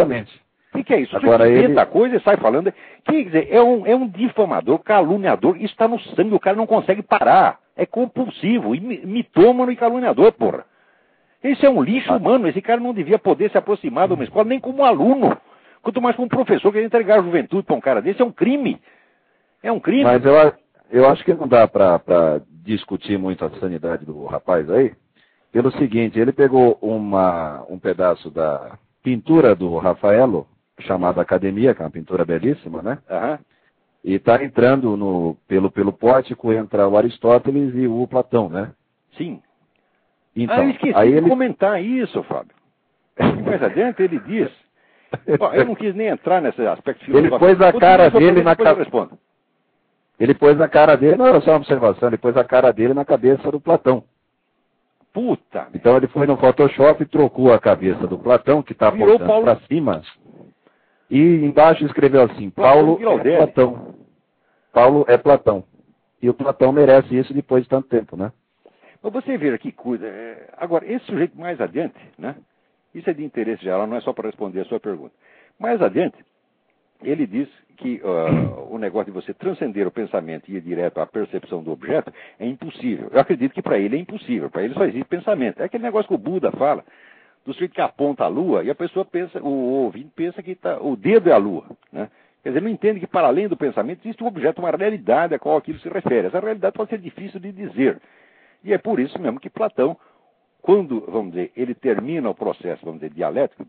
Exatamente. O que é isso? Agora Você inventa ele... coisa e sai falando. Quer dizer, é um difamador, caluniador. Isso está no sangue, o cara não consegue parar. É compulsivo, mitômano e caluniador, porra. Esse é um lixo humano. Esse cara não devia poder se aproximar de uma escola nem como aluno. Quanto mais como professor que entregar a juventude para um cara desse. É um crime. É um crime. Mas eu acho que não dá para discutir muito a sanidade do rapaz aí. Pelo seguinte, ele pegou um pedaço da pintura do Rafaelo, chamada Academia, que é uma pintura belíssima, né? Aham. E está entrando pelo pórtico, entra o Aristóteles e o Platão, né? Sim. Então, eu esqueci aí de ele... comentar isso, Fábio. E mais adiante ele diz... Ó, eu não quis nem entrar nesse aspecto filosófico. Ele pôs a cara dele na cabeça... Ele pôs a cara dele... Não, era só uma observação. Ele pôs a cara dele na cabeça do Platão. Puta. Então ele foi no Photoshop e trocou a cabeça do Platão, que está apontando para cima, e embaixo escreveu assim, Paulo é Platão. Paulo é Platão. E o Platão merece isso depois de tanto tempo, né? Mas você vê que coisa. Agora, esse sujeito mais adiante, né? Isso é de interesse geral, não é só para responder a sua pergunta. Mais adiante, ele diz que o negócio de você transcender o pensamento e ir direto à percepção do objeto é impossível. Eu acredito que para ele é impossível. Para ele só existe pensamento. É aquele negócio que o Buda fala, do sujeito que aponta a lua e a pessoa pensa, o ouvinte pensa que o dedo é a lua, né? Quer dizer, não entende que para além do pensamento existe um objeto, uma realidade a qual aquilo se refere. Essa realidade pode ser difícil de dizer. E é por isso mesmo que Platão, quando, vamos dizer, ele termina o processo, vamos dizer, dialético,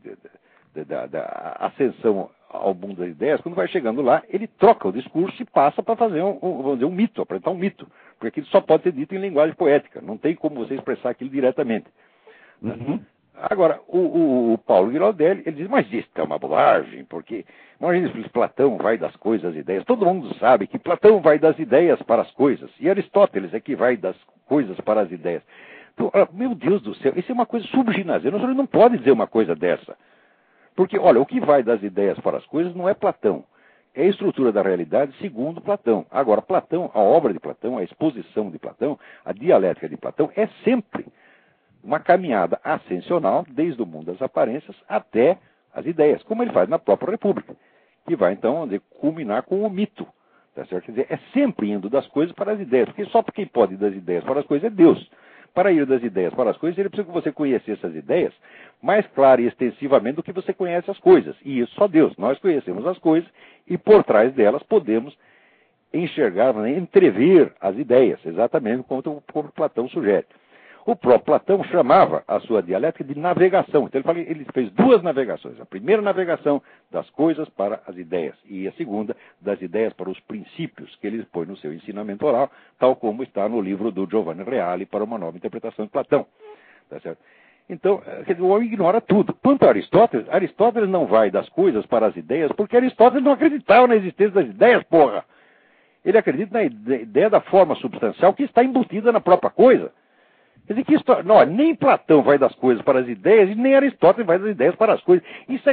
da ascensão ao mundo das ideias, quando vai chegando lá, ele troca o discurso e passa para fazer vamos dizer, um mito, apresentar um mito. Porque aquilo só pode ser dito em linguagem poética. Não tem como você expressar aquilo diretamente. Uhum. Agora, o Paulo Giraldelli, ele diz, mas isso é uma bobagem, porque imagina se Platão vai das coisas às ideias. Todo mundo sabe que Platão vai das ideias para as coisas, e Aristóteles é que vai das coisas para as ideias. Então, meu Deus do céu, isso é uma coisa subginaziana, você não pode dizer uma coisa dessa. Porque, olha, o que vai das ideias para as coisas não é Platão. É a estrutura da realidade segundo Platão. Agora, Platão, a obra de Platão, a exposição de Platão, a dialética de Platão é sempre uma caminhada ascensional desde o mundo das aparências até as ideias, como ele faz na própria República, que vai, então, culminar com o mito. Tá certo? Quer dizer, é sempre indo das coisas para as ideias, porque só quem pode ir das ideias para as coisas é Deus. Para ir das ideias para as coisas, ele precisa que você conhecesse as ideias mais clara e extensivamente do que você conhece as coisas. E isso só Deus. Nós conhecemos as coisas e por trás delas podemos enxergar, entrever as ideias, exatamente como Platão sugere. O próprio Platão chamava a sua dialética de navegação. Então ele fez duas navegações. A primeira navegação das coisas para as ideias e a segunda das ideias para os princípios, que ele põe no seu ensinamento oral, tal como está no livro do Giovanni Reale para uma nova interpretação de Platão. Tá certo? Então, o homem ignora tudo. Quanto a Aristóteles, Aristóteles não vai das coisas para as ideias, porque Aristóteles não acreditava na existência das ideias, porra. Ele acredita na ideia da forma substancial que está embutida na própria coisa. Quer dizer que não, nem Platão vai das coisas para as ideias e nem Aristóteles vai das ideias para as coisas. Isso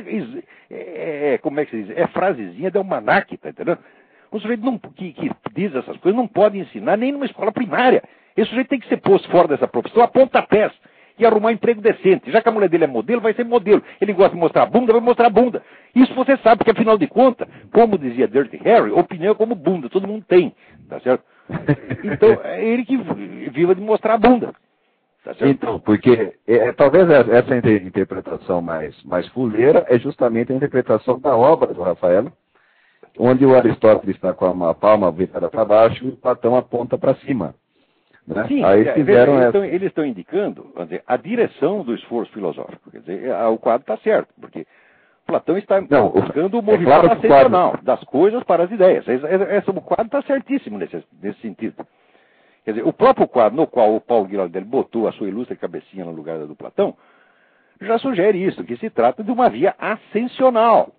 como é que se diz? É frasezinha de almanaque, tá entendendo? Um sujeito que diz essas coisas não pode ensinar nem numa escola primária. Esse sujeito tem que ser posto fora dessa profissão a pontapés e arrumar um emprego decente. Já que a mulher dele é modelo, vai ser modelo. Ele gosta de mostrar a bunda, vai mostrar a bunda. Isso você sabe, porque afinal de contas, como dizia Dirty Harry, opinião é como bunda, todo mundo tem, tá certo? Então, é ele que viva de mostrar a bunda. Tá certo? Então, porque talvez essa interpretação mais fuleira é justamente a interpretação da obra do Rafael, onde o Aristóteles está com a palma virada para baixo e o Platão aponta para cima. Né? Sim, aí fizeram eles estão indicando, vamos dizer, a direção do esforço filosófico. Quer dizer, o quadro está certo, porque Platão está buscando o movimento ascensional das coisas para as ideias. O quadro está certíssimo nesse sentido. Quer dizer, o próprio quadro no qual o Paulo Giraldelli botou a sua ilustre cabecinha no lugar da do Platão, já sugere isso, que se trata de uma via ascensional.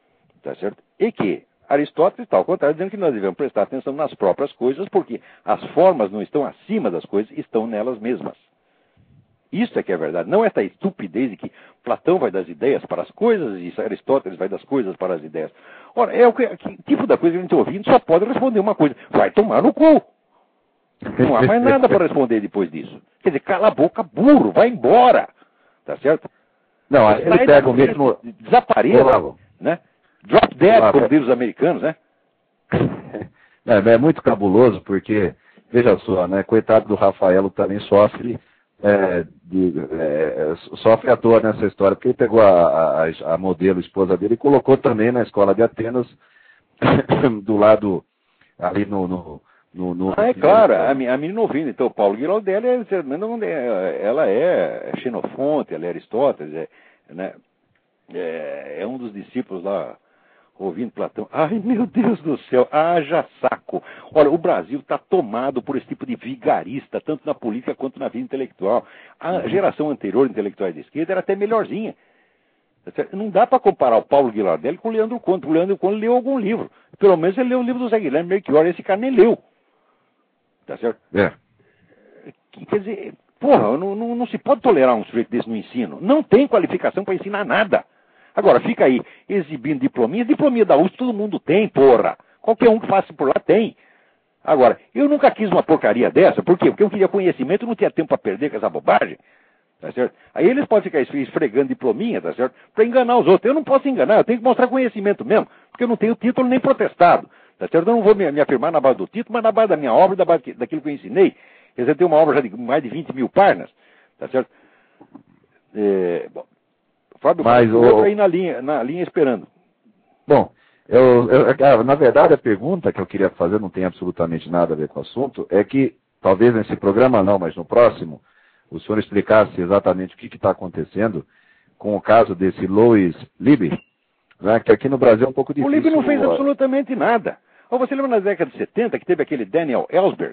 Tá certo? E que Aristóteles está ao contrário, dizendo que nós devemos prestar atenção nas próprias coisas, porque as formas não estão acima das coisas, estão nelas mesmas. Isso é que é verdade. Não essa estupidez de que Platão vai das ideias para as coisas e Aristóteles vai das coisas para as ideias. Ora, que tipo da coisa que a gente está ouvindo só pode responder uma coisa. Vai tomar no cu. Não há mais nada para responder depois disso. Quer dizer, cala a boca, burro, vai embora. Tá certo? Não, aí ele pega o mesmo... Desapareça, né? Drop dead, Olavo. como dizem os americanos, né? É muito cabuloso, porque, veja só, né? Coitado do Rafaelo também sofre sofre à toa nessa história, porque ele pegou a modelo, esposa dele, e colocou também na escola de Atenas, do lado, ali no é claro, a menina ouvindo, então, o Paulo Giraldelli, ela é Xenofonte, ela é Aristóteles, né? É um dos discípulos lá, ouvindo Platão. Ai, meu Deus do céu, haja saco. Olha, o Brasil está tomado por esse tipo de vigarista, tanto na política quanto na vida intelectual. A geração anterior, intelectuais de esquerda, era até melhorzinha. Não dá para comparar o Paulo Giraldelli com o Leandro Conte. O Leandro Conte leu algum livro. Pelo menos ele leu o livro do Zé Guilherme Melchior, esse cara nem leu. Tá certo? Quer dizer, porra, não se pode tolerar um sujeito desse no ensino. Não tem qualificação para ensinar nada. Agora, fica aí exibindo diplominha. Diplominha da USP todo mundo tem, porra. Qualquer um que faça por lá tem. Agora, eu nunca quis uma porcaria dessa. Por quê? Porque eu queria conhecimento, não tinha tempo para perder com essa bobagem. Tá certo? Aí eles podem ficar esfregando diplominha, tá certo? Para enganar os outros. Eu não posso enganar, eu tenho que mostrar conhecimento mesmo. Porque eu não tenho título nem protestado. Tá certo? Eu não vou me afirmar na base do título, mas na base da minha obra, da base daquilo que eu ensinei. Quer dizer, eu tenho uma obra já de mais de 20 mil páginas. Tá certo? Bom, Fábio, mas o aí na linha esperando. Bom, na verdade a pergunta que eu queria fazer não tem absolutamente nada a ver com o assunto, é que, talvez nesse programa não, mas no próximo, o senhor explicasse exatamente o que está acontecendo com o caso desse Louis Libby, né, que aqui no Brasil é um pouco difícil. O Libby não fez absolutamente nada. Ou você lembra na década de 70 que teve aquele Daniel Ellsberg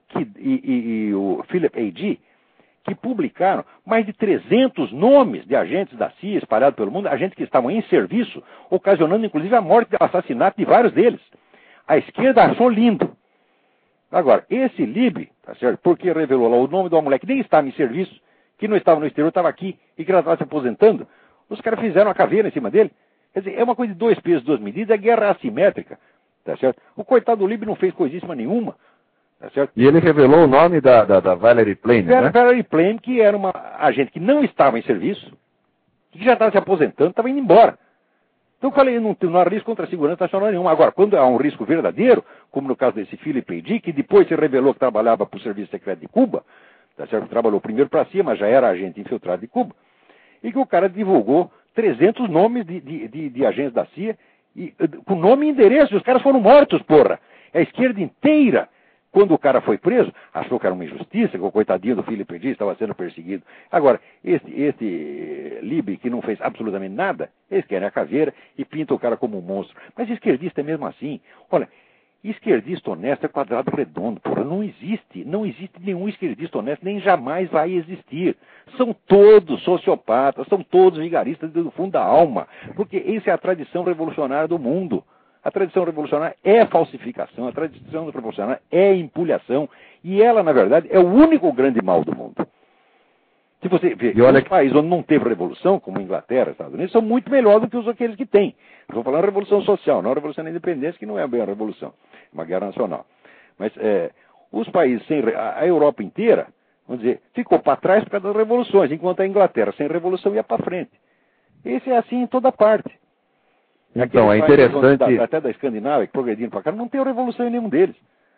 e o Philip A.G., que publicaram mais de 300 nomes de agentes da CIA espalhados pelo mundo, agentes que estavam em serviço, ocasionando inclusive a morte e o assassinato de vários deles. A esquerda achou lindo. Agora, esse Libby, tá certo? Porque revelou lá o nome de uma mulher que nem estava em serviço, que não estava no exterior, estava aqui, e que ela estava se aposentando, os caras fizeram a caveira em cima dele. Quer dizer, é uma coisa de 2 pesos, 2 medidas, é guerra assimétrica, tá certo? O coitado do Libby não fez coisíssima nenhuma. Tá certo? E ele revelou o nome da Valerie Plame, né? Valerie Plame, que era uma agente que não estava em serviço, que já estava se aposentando, estava indo embora. Então eu falei, não há risco contra a segurança nacional nenhuma. Agora, quando há um risco verdadeiro, como no caso desse Philip A.G., que depois se revelou que trabalhava para o Serviço Secreto de Cuba, tá certo? Trabalhou primeiro para a CIA, mas já era agente infiltrado de Cuba, e que o cara divulgou 300 nomes de agentes da CIA, com nome e endereço, e os caras foram mortos, porra. A esquerda inteira, quando o cara foi preso, achou que era uma injustiça, que o coitadinho do Philip A.G. estava sendo perseguido. Agora, este Libby, que não fez absolutamente nada, eles querem a caveira e pintam o cara como um monstro. Mas esquerdista é mesmo assim. Olha, esquerdista honesto é quadrado redondo, porra. Não existe nenhum esquerdista honesto, nem jamais vai existir. São todos sociopatas, são todos vigaristas do fundo da alma, porque essa é a tradição revolucionária do mundo. A tradição revolucionária é falsificação, a tradição revolucionária é empulhação, e ela, na verdade, é o único grande mal do mundo. Se você vê, os países onde não teve revolução, como Inglaterra, Estados Unidos, são muito melhores do que aqueles que têm. Estou falando revolução social, não a revolução da independência, que não é bem a revolução, é uma guerra nacional. Mas os países, a Europa inteira, vamos dizer, ficou para trás por causa das revoluções, enquanto a Inglaterra, sem revolução, ia para frente. Esse é assim em toda parte. Então, é interessante... Até da Escandinávia, que progrediram para cá, não tem revolução em nenhum deles.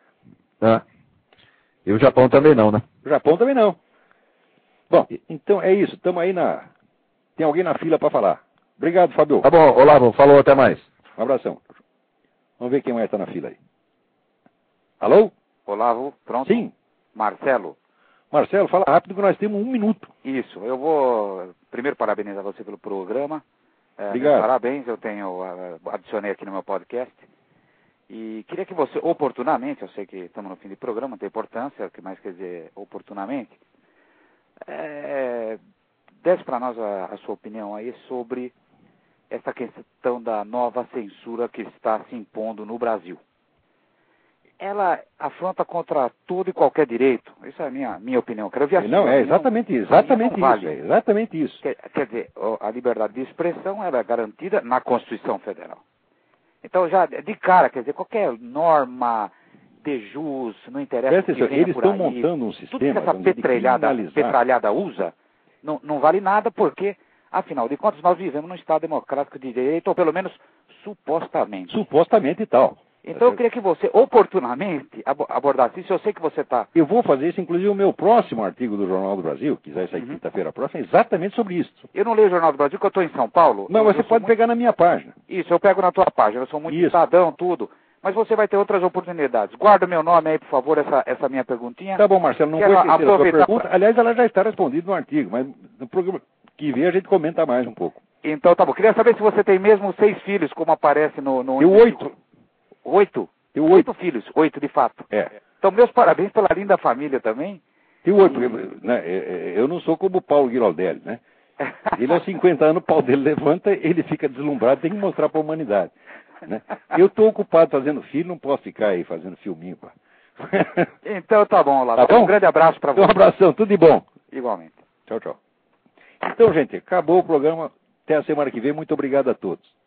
E o Japão também não, né? O Japão também não. Bom, então é isso. Estamos aí na... Tem alguém na fila para falar. Obrigado, Fábio. Tá bom, Olavo, falou, até mais. Um abração. Vamos ver quem mais está na fila aí. Alô? Olavo, pronto? Sim. Marcelo, fala rápido que nós temos 1 minuto. Isso, eu vou primeiro parabenizar você pelo programa. Obrigado. Parabéns, adicionei aqui no meu podcast. E queria que você, oportunamente, eu sei que estamos no fim do programa, não tem importância, o que mais quer dizer oportunamente, desse para nós a sua opinião aí sobre essa questão da nova censura que está se impondo no Brasil. Ela afronta contra todo e qualquer direito. Isso é a minha opinião. Quero ver Não, é exatamente isso. Exatamente isso. Quer dizer, a liberdade de expressão ela é garantida na Constituição Federal. Então, já de cara, quer dizer, qualquer norma de jus, não interessa o que venha eles por estão aí, montando um tudo sistema que essa petralhada usa, não vale nada porque Afinal de contas, nós vivemos num Estado democrático de direito, ou pelo menos supostamente. Supostamente e tal. Então eu queria que você, oportunamente, abordasse isso. Eu sei que você está... Eu vou fazer isso, inclusive, o meu próximo artigo do Jornal do Brasil, que vai sair quinta-feira próxima, é exatamente sobre isso. Eu não leio o Jornal do Brasil, porque eu estou em São Paulo. Não, mas você pode pegar na minha página. Isso, eu pego na tua página. Eu sou muito cidadão, tudo. Mas você vai ter outras oportunidades. Guarda o meu nome aí, por favor, essa minha perguntinha. Tá bom, Marcelo, não vou esquecer a sua pergunta. Aliás, ela já está respondida no artigo, mas no programa que vem a gente comenta mais um pouco. Então, tá bom. Queria saber se você tem mesmo 6 filhos, como aparece no... Eu 8. 8? Tenho 8 filhos, 8 de fato. É. Então, meus parabéns pela linda família também. Tenho 8, eu não sou como o Paulo Giraldelli, né? Ele aos 50 anos, o pau dele levanta, ele fica deslumbrado, tem que mostrar para a humanidade. Né? Eu estou ocupado fazendo filho, não posso ficar aí fazendo filminho, pá. Então tá bom, Olavo. Tá bom? Um grande abraço para você. Um abração, tudo de bom. Igualmente. Tchau, tchau. Então, gente, acabou o programa. Até a semana que vem. Muito obrigado a todos.